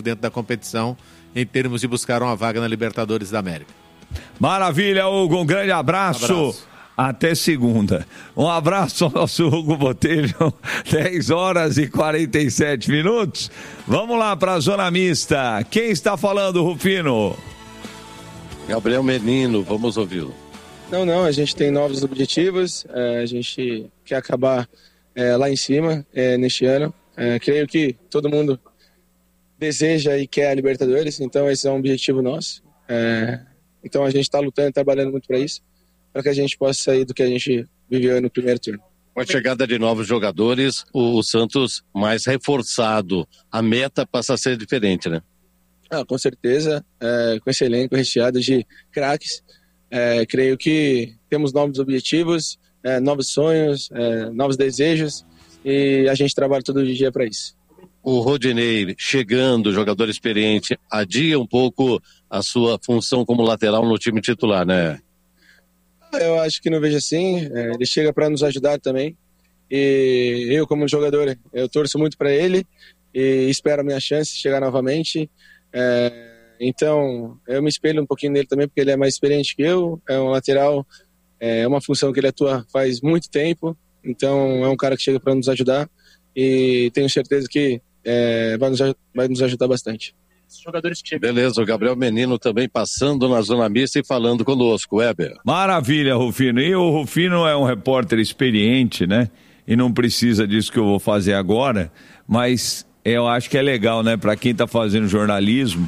dentro da competição em termos de buscar uma vaga na Libertadores da América. Maravilha, Hugo, um grande abraço. Até segunda. Um abraço ao nosso Hugo Botelho, 10 horas e 47 minutos. Vamos lá para a zona mista. Quem está falando, Rufino? Gabriel Menino, vamos ouvi-lo. Não, a gente tem novos objetivos, a gente quer acabar lá em cima neste ano. Creio que todo mundo deseja e quer a Libertadores, então esse é um objetivo nosso. Então a gente está lutando, trabalhando muito para isso, para que a gente possa sair do que a gente viveu no primeiro turno. Com a chegada de novos jogadores, o Santos mais reforçado, a meta passa a ser diferente, né? Com certeza, com esse elenco recheado de craques, creio que temos novos objetivos, novos sonhos, novos desejos, e a gente trabalha todo dia para isso. O Rodinei chegando, jogador experiente, adia um pouco a sua função como lateral no time titular, né? Eu acho que não vejo assim, ele chega para nos ajudar também, e eu como jogador, eu torço muito para ele e espero a minha chance de chegar novamente. Então eu me espelho um pouquinho nele também, porque ele é mais experiente que eu, é um lateral, é uma função que ele atua faz muito tempo, então é um cara que chega para nos ajudar e tenho certeza que vai nos ajudar bastante. Jogadores que chegam. Beleza, o Gabriel Menino também passando na zona mista e falando conosco, Weber. Maravilha, Rufino. E o Rufino é um repórter experiente, né? E não precisa disso que eu vou fazer agora, mas eu acho que é legal, né? Para quem tá fazendo jornalismo,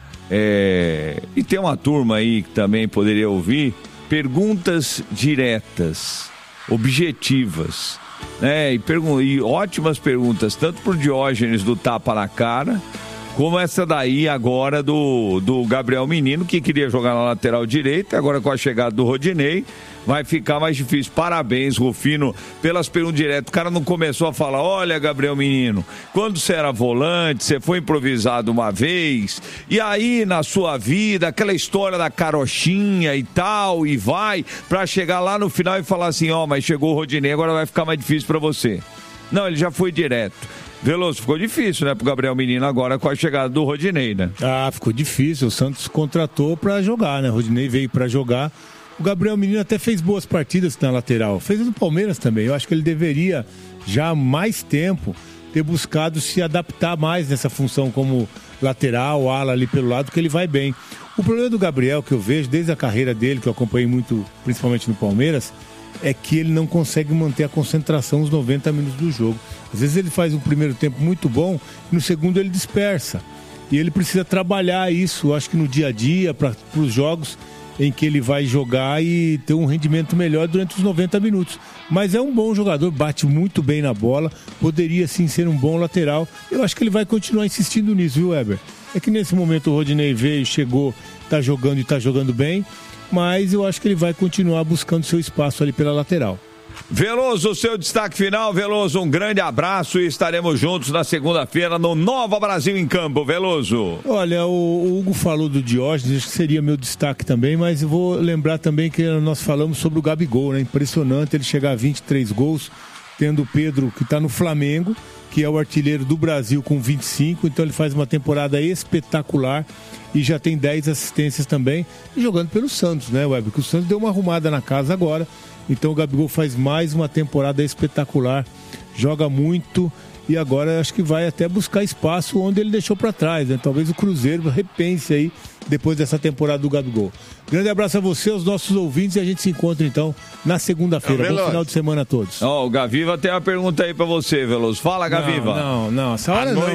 e tem uma turma aí que também poderia ouvir, perguntas diretas, objetivas, né? E ótimas perguntas, tanto pro Diógenes do Tapa na Cara, como essa daí agora do Gabriel Menino, que queria jogar na lateral direita, agora com a chegada do Rodinei, vai ficar mais difícil. Parabéns, Rufino, pelas perguntas diretas. O cara não começou a falar, olha, Gabriel Menino, quando você era volante, você foi improvisado uma vez, e aí na sua vida, aquela história da carochinha e tal, e vai, pra chegar lá no final e falar assim, mas chegou o Rodinei, agora vai ficar mais difícil pra você. Não, ele já foi direto. Veloso, ficou difícil, né, pro Gabriel Menino agora com a chegada do Rodinei, né? Ficou difícil, o Santos contratou pra jogar, né, o Rodinei veio pra jogar. O Gabriel Menino até fez boas partidas na lateral, fez no Palmeiras também. Eu acho que ele deveria já há mais tempo ter buscado se adaptar mais nessa função como lateral, ala ali pelo lado, que ele vai bem. O problema do Gabriel, que eu vejo desde a carreira dele, que eu acompanhei muito, principalmente no Palmeiras, é que ele não consegue manter a concentração os 90 minutos do jogo. Às vezes ele faz um primeiro tempo muito bom, no segundo ele dispersa. E ele precisa trabalhar isso, acho que no dia a dia, para os jogos em que ele vai jogar e ter um rendimento melhor durante os 90 minutos. Mas é um bom jogador, bate muito bem na bola, poderia sim ser um bom lateral. Eu acho que ele vai continuar insistindo nisso, viu, Weber? É que nesse momento o Rodinei veio, chegou, está jogando e está jogando bem, mas eu acho que ele vai continuar buscando seu espaço ali pela lateral. Veloso, seu destaque final. Veloso, um grande abraço e estaremos juntos na segunda-feira no Nova Brasil em Campo. Veloso. Olha, o Hugo falou do Diógenes, acho que seria meu destaque também, mas eu vou lembrar também que nós falamos sobre o Gabigol, né? Impressionante ele chegar a 23 gols, tendo o Pedro, que está no Flamengo, que é o artilheiro do Brasil com 25, então ele faz uma temporada espetacular e já tem 10 assistências também, e jogando pelo Santos, né, Weber? Porque o Santos deu uma arrumada na casa agora, então o Gabigol faz mais uma temporada espetacular, joga muito e agora acho que vai até buscar espaço onde ele deixou para trás, né? Talvez o Cruzeiro repense aí depois dessa temporada do Gabigol. Grande abraço a você, aos nossos ouvintes, e a gente se encontra então na segunda-feira. Bom final de semana a todos. O Gaviva tem uma pergunta aí para você, Veloso. Fala, Gaviva. Não, essa hora não.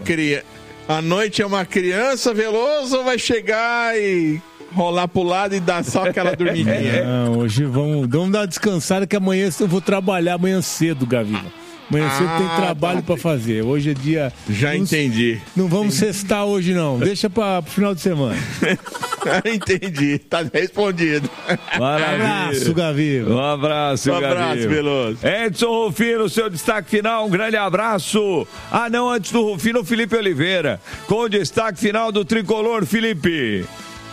A noite é uma criança, Veloso vai chegar e rolar pro lado e dar só aquela dormidinha. Não, hoje vamos dar uma descansada, que amanhã eu vou trabalhar amanhã cedo, Gaviva. Amanhã cedo tem trabalho pra fazer. Hoje é dia... Entendi. Não vamos sextar hoje, não. Deixa pro final de semana. Entendi. Tá respondido. Maravilha. Abraço, Gaviva. Um abraço, Gaviva. Um abraço, Veloso. Edson Rufino, seu destaque final. Um grande abraço. Não, antes do Rufino, o Felipe Oliveira. Com o destaque final do Tricolor, Felipe.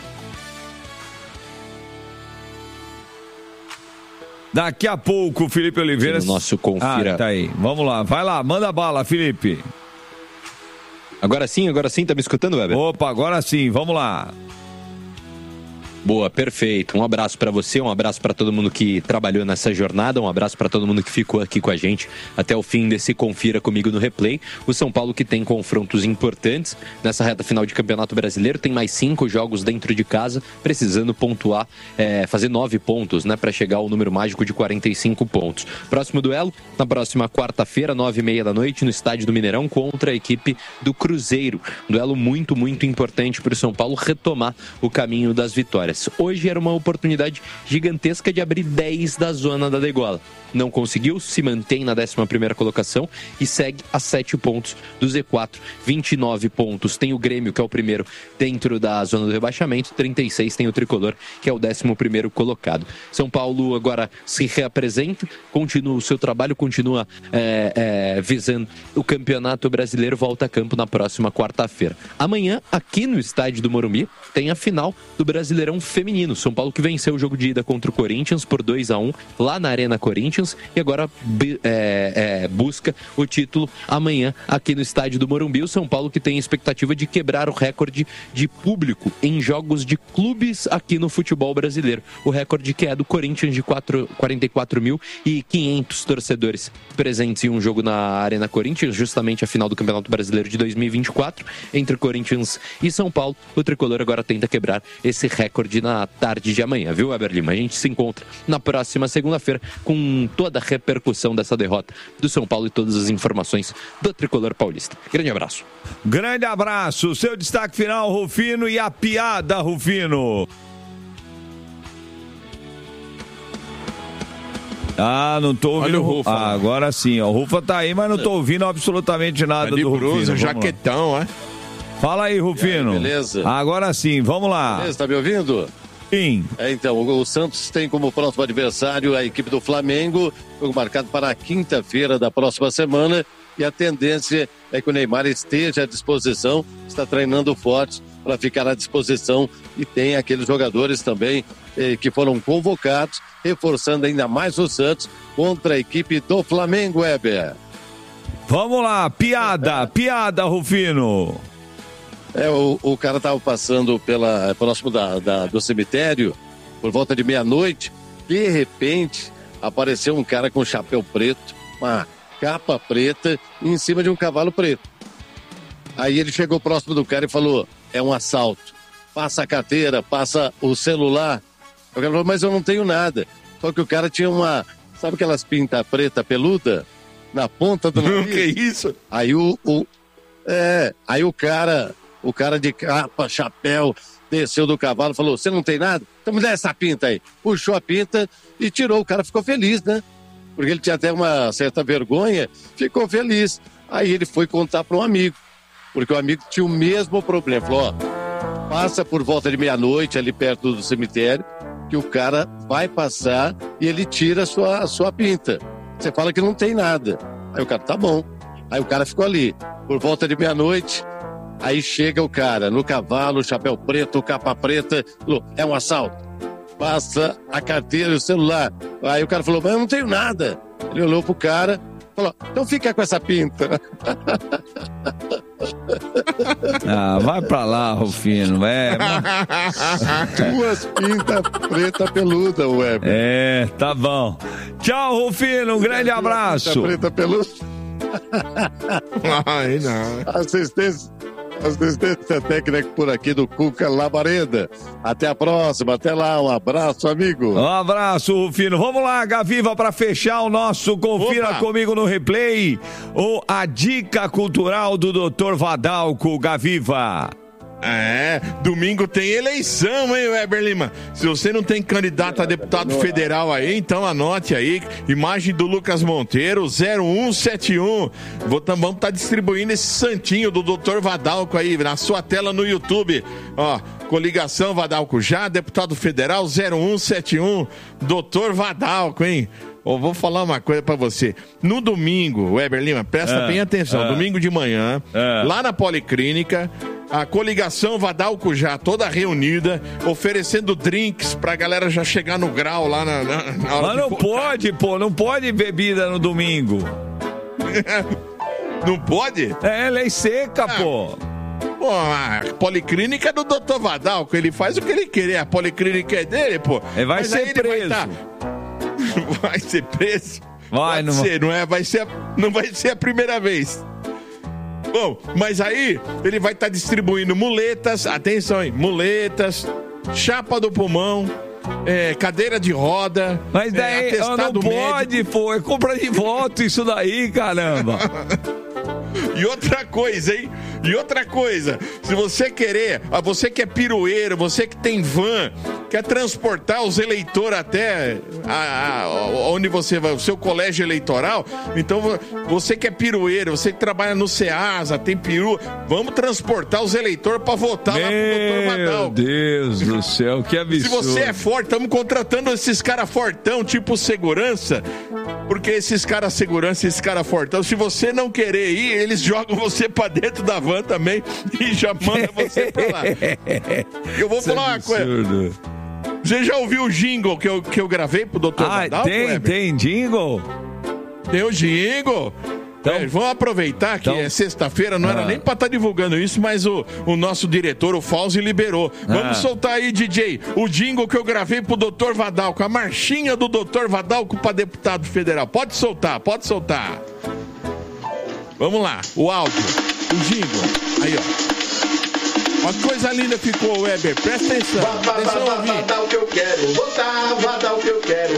Daqui a pouco, Felipe Oliveira. Sim, o nosso confira. Tá aí. Vamos lá. Vai lá, manda bala, Felipe. Agora sim, tá me escutando, Weber? Opa, agora sim, vamos lá. Boa, perfeito. Um abraço para você, um abraço para todo mundo que trabalhou nessa jornada, um abraço para todo mundo que ficou aqui com a gente até o fim desse Confira Comigo no Replay. O São Paulo que tem confrontos importantes nessa reta final de Campeonato Brasileiro, tem mais 5 jogos dentro de casa, precisando pontuar, fazer 9 pontos, né, para chegar ao número mágico de 45 pontos. Próximo duelo, na próxima quarta-feira, 9h30 da noite, no estádio do Mineirão, contra a equipe do Cruzeiro. Um duelo muito, muito importante para o São Paulo retomar o caminho das vitórias. Hoje era uma oportunidade gigantesca de abrir 10 da zona da degola. Não conseguiu, se mantém na 11ª colocação e segue a 7 pontos do Z4. 29 pontos tem o Grêmio, que é o primeiro dentro da zona do rebaixamento. 36 tem o Tricolor, que é o 11º colocado. São Paulo agora se reapresenta, continua o seu trabalho, continua visando o Campeonato Brasileiro, volta a campo na próxima quarta-feira. Amanhã, aqui no estádio do Morumbi, tem a final do Brasileirão Feminino. São Paulo que venceu o jogo de ida contra o Corinthians por 2-1 lá na Arena Corinthians e agora busca o título amanhã aqui no estádio do Morumbi. O São Paulo que tem a expectativa de quebrar o recorde de público em jogos de clubes aqui no futebol brasileiro. O recorde que é do Corinthians de 44.500 torcedores presentes em um jogo na Arena Corinthians, justamente a final do Campeonato Brasileiro de 2024 entre Corinthians e São Paulo. O Tricolor agora tenta quebrar esse recorde na tarde de amanhã, viu, Weber Lima? A gente se encontra na próxima segunda-feira com toda a repercussão dessa derrota do São Paulo e todas as informações do Tricolor paulista. Grande abraço. Grande abraço. Seu destaque final, Rufino, e a piada, Rufino. Não tô ouvindo. Olha o Rufa. Agora sim, ó. O Rufa tá aí, mas não tô ouvindo absolutamente nada do Rufino. Jaquetão, Fala aí, Rufino. Beleza. Agora sim, vamos lá. Beleza, tá me ouvindo? Sim. Então, o Santos tem como próximo adversário a equipe do Flamengo, jogo marcado para a quinta-feira da próxima semana, e a tendência é que o Neymar esteja à disposição, está treinando forte para ficar à disposição, e tem aqueles jogadores também que foram convocados, reforçando ainda mais o Santos contra a equipe do Flamengo, Weber. Vamos lá, piada, Rufino. O cara estava passando próximo do cemitério, por volta de meia-noite. De repente, apareceu um cara com chapéu preto, uma capa preta, em cima de um cavalo preto. Aí ele chegou próximo do cara e falou: é um assalto. Passa a carteira, passa o celular. O cara falou: mas eu não tenho nada. Só que o cara tinha sabe aquelas pintas preta peluda? Na ponta do nariz? Que isso? Aí aí o cara de capa, chapéu, desceu do cavalo, falou: você não tem nada? Então me dá essa pinta aí. Puxou a pinta e tirou. O cara ficou feliz, né? Porque ele tinha até uma certa vergonha, ficou feliz. Aí ele foi contar para um amigo, porque o amigo tinha o mesmo problema. Falou: passa por volta de meia-noite ali perto do cemitério, que o cara vai passar e ele tira a sua pinta. Você fala que não tem nada. Aí o cara: tá bom. Aí o cara ficou ali, por volta de meia-noite. Aí chega o cara no cavalo, chapéu preto, capa preta, falou: é um assalto. Passa a carteira e o celular. Aí o cara falou: mas eu não tenho nada. Ele olhou pro cara, falou: então fica com essa pinta. Vai pra lá, Rufino. Duas pintas preta peluda, Weber. Tá bom. Tchau, Rufino, um grande abraço. Preta peluda. Ai, não. Assistência técnica por aqui do Cuca Labareda. Até a próxima, até lá, um abraço, amigo. Um abraço, Rufino. Vamos lá, Gaviva, para fechar o nosso Confira Comigo no Replay, a dica cultural do Dr. Vadalco, Gaviva. Domingo tem eleição, hein, Weber Lima? Se você não tem candidato a deputado federal aí, então anote aí, imagem do Lucas Monteiro, 0171. Vamos estar distribuindo esse santinho do Dr. Vadalco aí na sua tela no YouTube. Coligação Vadalco já, deputado federal 0171, Dr. Vadalco, hein? Vou falar uma coisa pra você. No domingo, Weber Lima, presta bem atenção, domingo de manhã, lá na Policlínica, a coligação Vadalco já toda reunida, oferecendo drinks pra galera já chegar no grau lá na hora. Mas não pode, não pode bebida no domingo. Não pode? É, lei seca, pô. Pô, a policlínica é do Dr. Vadalco, ele faz o que ele querer, a policlínica é dele, pô. Ele vai ser preso. Vai ser preso? Vai, não ser, não é? Não vai ser a primeira vez. Bom, mas aí ele vai estar distribuindo muletas, atenção, hein? Muletas, chapa do pulmão, cadeira de roda. Mas daí não pode, pô, é compra de voto isso daí, caramba. E outra coisa, hein? E outra coisa, se você querer, você que é pirueiro, você que tem van, quer transportar os eleitores até onde você vai, o seu colégio eleitoral, então você que é pirueiro, você que trabalha no Ceasa, tem peru, vamos transportar os eleitores para votar lá pro Dr. Vadalco. Meu Deus do céu, que absurdo. Se você é forte, estamos contratando esses caras fortão, tipo segurança, porque esses caras segurança, esses caras fortão, se você não querer ir, eles jogam você pra dentro da van também e já manda você pra lá. Eu vou falar uma coisa. Você já ouviu o jingle que eu gravei pro Dr. Vadalco? Tem jingle? Tem o jingle. Então, vamos aproveitar que é sexta-feira, não era nem pra estar divulgando isso, mas o nosso diretor, o Fauzi, liberou. Vamos soltar aí, DJ, o jingle que eu gravei pro Dr. Vadalco, a marchinha do Dr. Vadalco pra deputado federal. Pode soltar, pode soltar. Vamos lá, o áudio, o jingle. Aí, ó. Olha que coisa linda ficou, Weber. Presta atenção. Vadal que eu quero, votar, Vadal que eu quero,